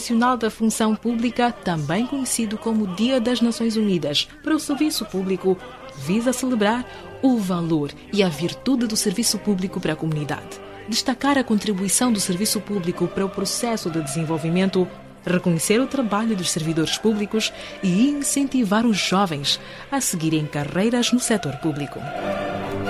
Nacional da Função Pública, também conhecido como Dia das Nações Unidas, para o Serviço Público, visa celebrar o valor e a virtude do serviço público para a comunidade, destacar a contribuição do serviço público para o processo de desenvolvimento, reconhecer o trabalho dos servidores públicos e incentivar os jovens a seguirem carreiras no setor público.